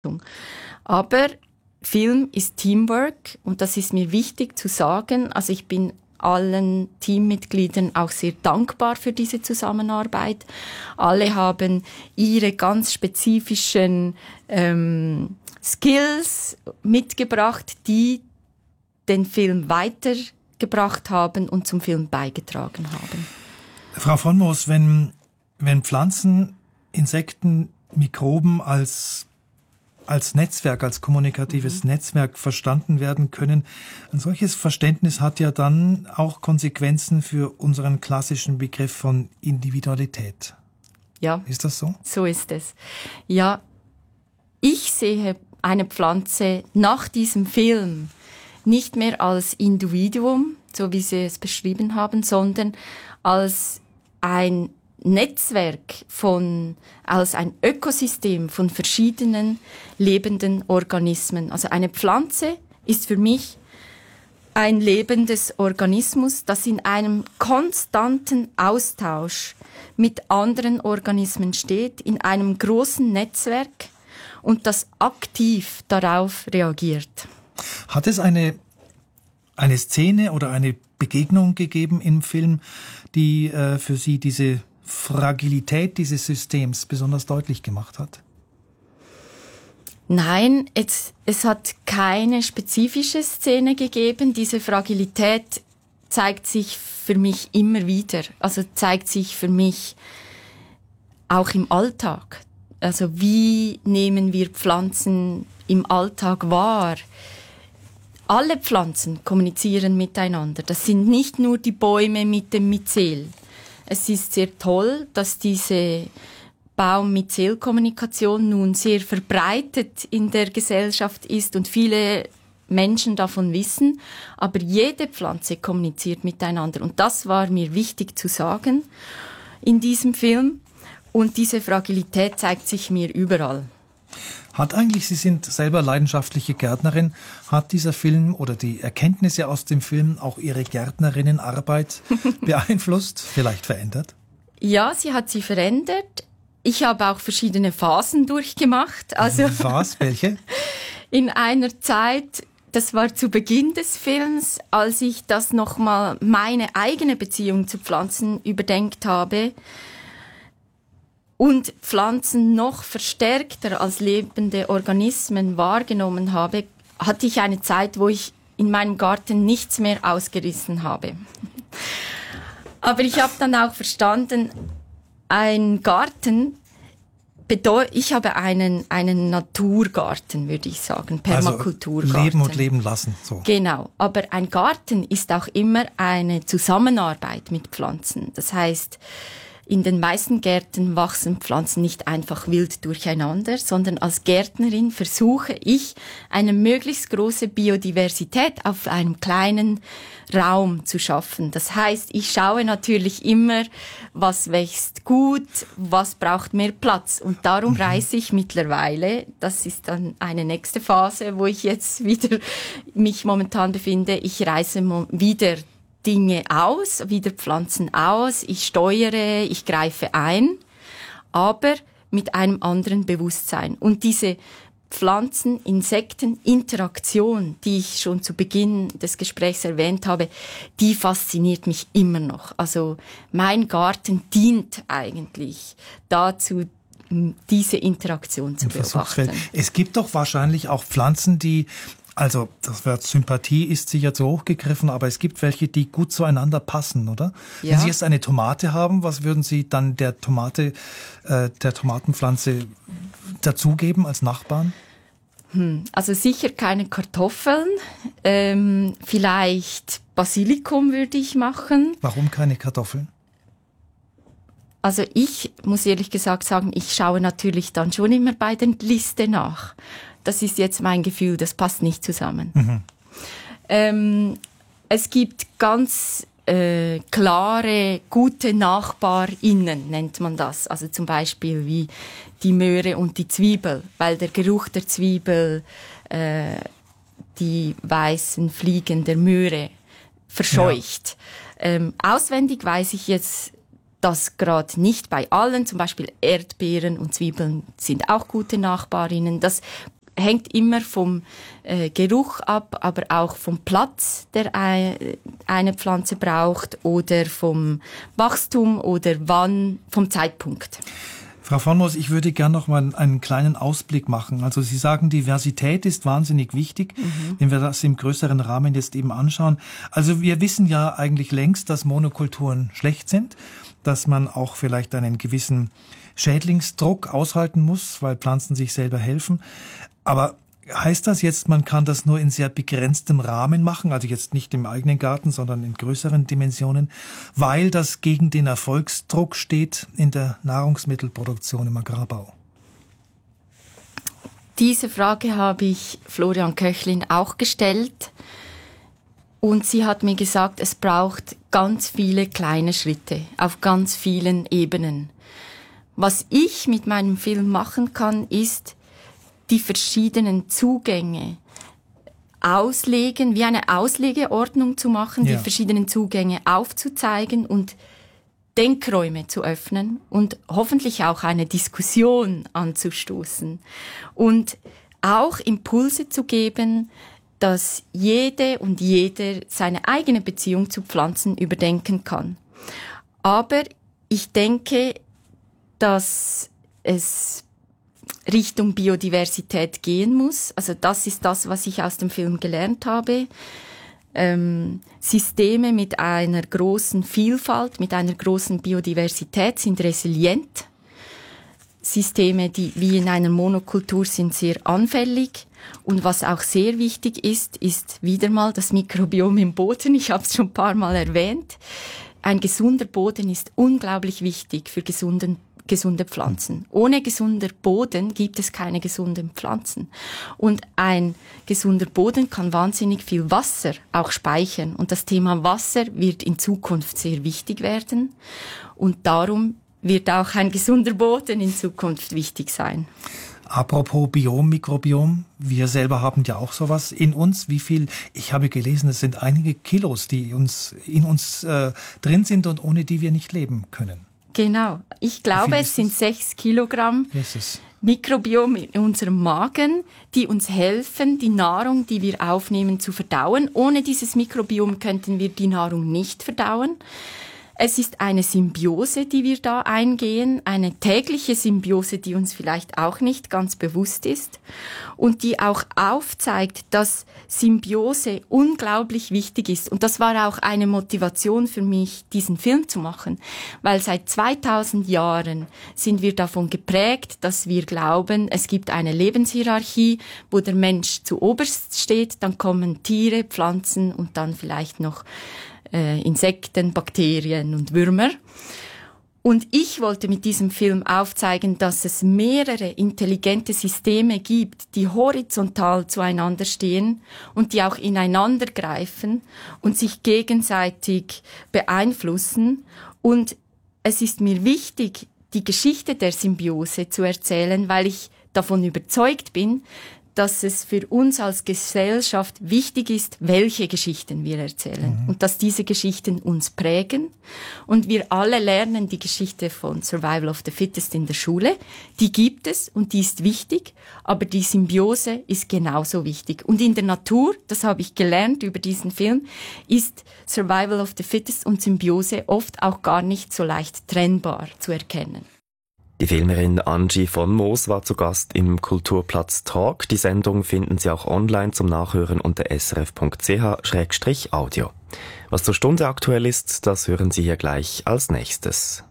Aber Film ist Teamwork und das ist mir wichtig zu sagen. Also ich bin allen Teammitgliedern auch sehr dankbar für diese Zusammenarbeit. Alle haben ihre ganz spezifischen Skills mitgebracht, die den Film weitergebracht haben und zum Film beigetragen haben. Frau von Moos, wenn Pflanzen, Insekten, Mikroben als Netzwerk, als kommunikatives Netzwerk verstanden werden können, ein solches Verständnis hat ja dann auch Konsequenzen für unseren klassischen Begriff von Individualität. Ja. Ist das so? So ist es. Ja, ich sehe eine Pflanze nach diesem Film nicht mehr als Individuum, so wie Sie es beschrieben haben, sondern als ein Netzwerk als ein Ökosystem von verschiedenen lebenden Organismen. Also eine Pflanze ist für mich ein lebendes Organismus, das in einem konstanten Austausch mit anderen Organismen steht, in einem großen Netzwerk und das aktiv darauf reagiert. Hat es eine Szene oder eine Begegnung gegeben im Film, die für Sie diese Fragilität dieses Systems besonders deutlich gemacht hat? Nein, es hat keine spezifische Szene gegeben. Diese Fragilität zeigt sich für mich immer wieder. Also zeigt sich für mich auch im Alltag. Also wie nehmen wir Pflanzen im Alltag wahr? Alle Pflanzen kommunizieren miteinander. Das sind nicht nur die Bäume mit dem Myzel. Es ist sehr toll, dass diese Baum-Myzel-Kommunikation nun sehr verbreitet in der Gesellschaft ist und viele Menschen davon wissen. Aber jede Pflanze kommuniziert miteinander. Und das war mir wichtig zu sagen in diesem Film. Und diese Fragilität zeigt sich mir überall. Sie sind selber leidenschaftliche Gärtnerin, hat dieser Film oder die Erkenntnisse aus dem Film auch Ihre Gärtnerinnenarbeit beeinflusst, vielleicht verändert? Ja, sie hat sie verändert. Ich habe auch verschiedene Phasen durchgemacht. Also was? Welche? In einer Zeit, das war zu Beginn des Films, als ich das nochmal meine eigene Beziehung zu Pflanzen überdenkt habe, und Pflanzen noch verstärkter als lebende Organismen wahrgenommen habe, hatte ich eine Zeit, wo ich in meinem Garten nichts mehr ausgerissen habe. Aber ich habe dann auch verstanden, ein Garten ich habe einen Naturgarten, würde ich sagen, Permakulturgarten. Also leben und leben lassen. So. Genau, aber ein Garten ist auch immer eine Zusammenarbeit mit Pflanzen. Das heißt, in den meisten Gärten wachsen Pflanzen nicht einfach wild durcheinander, sondern als Gärtnerin versuche ich, eine möglichst große Biodiversität auf einem kleinen Raum zu schaffen. Das heißt, ich schaue natürlich immer, was wächst gut, was braucht mehr Platz. Und darum reise ich mittlerweile, das ist dann eine nächste Phase, wo ich jetzt wieder mich momentan befinde, ich reise wieder Dinge aus, wieder Pflanzen aus, ich steuere, ich greife ein, aber mit einem anderen Bewusstsein. Und diese Pflanzen-Insekten-Interaktion, die ich schon zu Beginn des Gesprächs erwähnt habe, die fasziniert mich immer noch. Also mein Garten dient eigentlich dazu, diese Interaktion zu beobachten. Es gibt doch wahrscheinlich auch Pflanzen, also das Wort Sympathie ist sicher zu hoch gegriffen, aber es gibt welche, die gut zueinander passen, oder? Ja. Wenn Sie jetzt eine Tomate haben, was würden Sie dann der Tomatenpflanze dazugeben als Nachbarn? Also sicher keine Kartoffeln, vielleicht Basilikum würde ich machen. Warum keine Kartoffeln? Also ich muss ehrlich gesagt sagen, ich schaue natürlich dann schon immer bei der Liste nach. Das ist jetzt mein Gefühl, das passt nicht zusammen. Es gibt ganz klare, gute NachbarInnen, nennt man das. Also zum Beispiel wie die Möhre und die Zwiebel, weil der Geruch der Zwiebel die weißen Fliegen der Möhre verscheucht. Ja. Auswendig weiß ich jetzt das gerade nicht bei allen, zum Beispiel Erdbeeren und Zwiebeln sind auch gute Nachbarinnen. Das hängt immer vom Geruch ab, aber auch vom Platz, der eine Pflanze braucht, oder vom Wachstum oder vom Zeitpunkt. Frau von Moos, ich würde gerne noch mal einen kleinen Ausblick machen. Also Sie sagen, Diversität ist wahnsinnig wichtig, wenn wir das im größeren Rahmen jetzt eben anschauen. Also wir wissen ja eigentlich längst, dass Monokulturen schlecht sind, dass man auch vielleicht einen gewissen Schädlingsdruck aushalten muss, weil Pflanzen sich selber helfen. Aber heißt das jetzt, man kann das nur in sehr begrenztem Rahmen machen, also jetzt nicht im eigenen Garten, sondern in größeren Dimensionen, weil das gegen den Erfolgsdruck steht in der Nahrungsmittelproduktion im Agrarbau? Diese Frage habe ich Florian Köchlin auch gestellt. Und sie hat mir gesagt, es braucht ganz viele kleine Schritte auf ganz vielen Ebenen. Was ich mit meinem Film machen kann, ist, die verschiedenen Zugänge auslegen, wie eine Auslegeordnung zu machen, die verschiedenen Zugänge aufzuzeigen und Denkräume zu öffnen und hoffentlich auch eine Diskussion anzustoßen und auch Impulse zu geben, dass jede und jeder seine eigene Beziehung zu Pflanzen überdenken kann. Aber ich denke, dass es Richtung Biodiversität gehen muss. Also das ist das, was ich aus dem Film gelernt habe. Systeme mit einer großen Vielfalt, mit einer großen Biodiversität sind resilient. Systeme, die wie in einer Monokultur sind, sehr anfällig. Und was auch sehr wichtig ist wieder mal das Mikrobiom im Boden. Ich habe es schon ein paar Mal erwähnt. Ein gesunder Boden ist unglaublich wichtig für gesunde Pflanzen. Ohne gesunder Boden gibt es keine gesunden Pflanzen. Und ein gesunder Boden kann wahnsinnig viel Wasser auch speichern. Und das Thema Wasser wird in Zukunft sehr wichtig werden. Und darum wird auch ein gesunder Boden in Zukunft wichtig sein. Apropos Biom, Mikrobiom, wir selber haben ja auch sowas in uns. Wie viel? Ich habe gelesen, es sind einige Kilos, die in uns drin sind und ohne die wir nicht leben können. Genau. Ich glaube, es sind 6 Kilogramm Mikrobiom in unserem Magen, die uns helfen, die Nahrung, die wir aufnehmen, zu verdauen. Ohne dieses Mikrobiom könnten wir die Nahrung nicht verdauen. Es ist eine Symbiose, die wir da eingehen, eine tägliche Symbiose, die uns vielleicht auch nicht ganz bewusst ist und die auch aufzeigt, dass Symbiose unglaublich wichtig ist. Und das war auch eine Motivation für mich, diesen Film zu machen, weil seit 2000 Jahren sind wir davon geprägt, dass wir glauben, es gibt eine Lebenshierarchie, wo der Mensch zuoberst steht, dann kommen Tiere, Pflanzen und dann vielleicht noch Insekten, Bakterien und Würmer. Und ich wollte mit diesem Film aufzeigen, dass es mehrere intelligente Systeme gibt, die horizontal zueinander stehen und die auch ineinander greifen und sich gegenseitig beeinflussen. Und es ist mir wichtig, die Geschichte der Symbiose zu erzählen, weil ich davon überzeugt bin, dass es für uns als Gesellschaft wichtig ist, welche Geschichten wir erzählen. Und dass diese Geschichten uns prägen. Und wir alle lernen die Geschichte von Survival of the Fittest in der Schule. Die gibt es und die ist wichtig, aber die Symbiose ist genauso wichtig. Und in der Natur, das habe ich gelernt über diesen Film, ist Survival of the Fittest und Symbiose oft auch gar nicht so leicht trennbar zu erkennen. Die Filmerin Angie von Moos war zu Gast im Kulturplatz Talk. Die Sendung finden Sie auch online zum Nachhören unter srf.ch/audio. Was zur Stunde aktuell ist, das hören Sie hier gleich als nächstes.